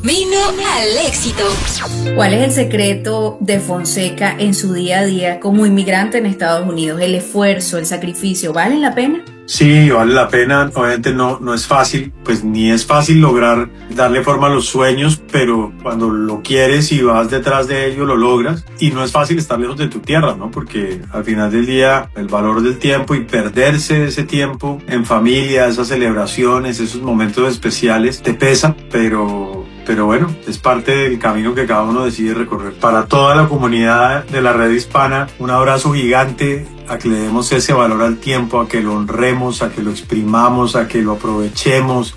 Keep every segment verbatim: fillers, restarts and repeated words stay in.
Camino al éxito. ¿Cuál es el secreto de Fonseca en su día a día como inmigrante en Estados Unidos? ¿El esfuerzo, el sacrificio, valen la pena? Sí, vale la pena. Obviamente no, no es fácil, pues ni es fácil lograr darle forma a los sueños, pero cuando lo quieres y vas detrás de ello, lo logras. Y no es fácil estar lejos de tu tierra, ¿no? Porque al final del día, el valor del tiempo y perderse ese tiempo en familia, esas celebraciones, esos momentos especiales, te pesa, pero... Pero bueno, es parte del camino que cada uno decide recorrer. Para toda la comunidad de la red hispana, un abrazo gigante, a que le demos ese valor al tiempo, a que lo honremos, a que lo exprimamos, a que lo aprovechemos,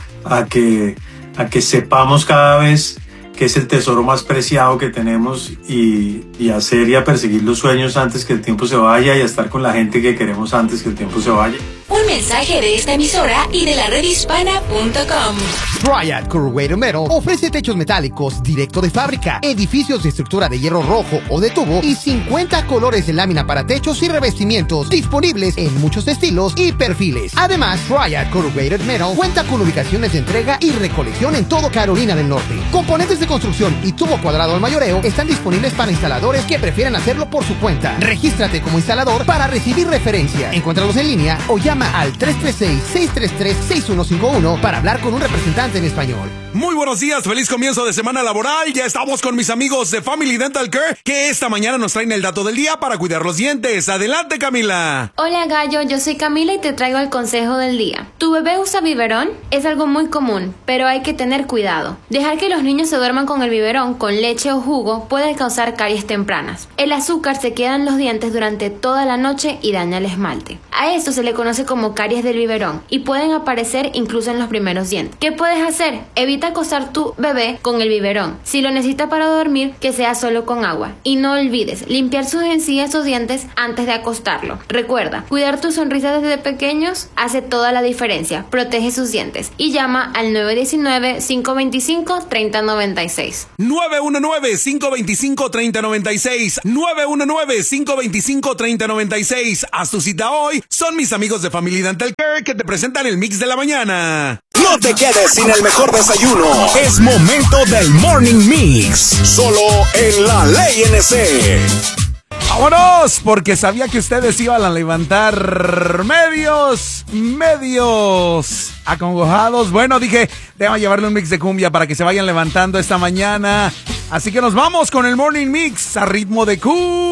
a que, a que sepamos cada vez que es el tesoro más preciado que tenemos y, y hacer y a perseguir los sueños antes que el tiempo se vaya y a estar con la gente que queremos antes que el tiempo se vaya. Un mensaje de esta emisora y de la red hispana punto com. Triad Corrugated Metal ofrece techos metálicos directo de fábrica, edificios de estructura de hierro rojo o de tubo y cincuenta colores de lámina para techos y revestimientos disponibles en muchos estilos y perfiles. Además, Triad Corrugated Metal cuenta con ubicaciones de entrega y recolección en todo Carolina del Norte. Componentes de construcción y tubo cuadrado al mayoreo están disponibles para instaladores que prefieren hacerlo por su cuenta. Regístrate como instalador para recibir referencia. Encuéntralos en línea o llama al tres tres seis, seis tres tres, seis uno cinco uno para hablar con un representante en español. Muy buenos días, feliz comienzo de semana laboral. Ya estamos con mis amigos de Family Dental Care, que esta mañana nos traen el dato del día para cuidar los dientes. Adelante, Camila. Hola, Gallo, yo soy Camila y te traigo el consejo del día. ¿Tu bebé usa biberón? Es algo muy común, pero hay que tener cuidado. Dejar que los niños se duerman con el biberón, con leche o jugo, puede causar caries tempranas. El azúcar se queda en los dientes durante toda la noche y daña el esmalte. A esto se le conoce como caries del biberón y pueden aparecer incluso en los primeros dientes. ¿Qué puedes hacer? Evita acostar tu bebé con el biberón. Si lo necesita para dormir, que sea solo con agua. Y no olvides limpiar sus encías o dientes antes de acostarlo. Recuerda, cuidar tu sonrisa desde pequeños hace toda la diferencia. Protege sus dientes y llama al nueve uno nueve, cinco dos cinco, tres cero nueve seis. nueve uno nueve, cinco dos cinco, tres cero nueve seis. nueve uno nueve, cinco dos cinco, tres cero nueve seis. Haz tu cita hoy. Son mis amigos de Family Dental Care que te presentan el mix de la mañana. No te quedes sin el mejor desayuno. Es momento del Morning Mix. Solo en la Ley N C. ¡Vámonos! Porque sabía que ustedes iban a levantar medios, medios acongojados. Bueno, dije, déjame llevarle un mix de cumbia para que se vayan levantando esta mañana. Así que nos vamos con el Morning Mix a ritmo de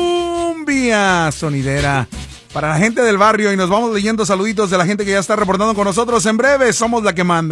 cumbia sonidera para la gente del barrio. Y nos vamos leyendo saluditos de la gente que ya está reportando con nosotros. En breve, somos la que manda.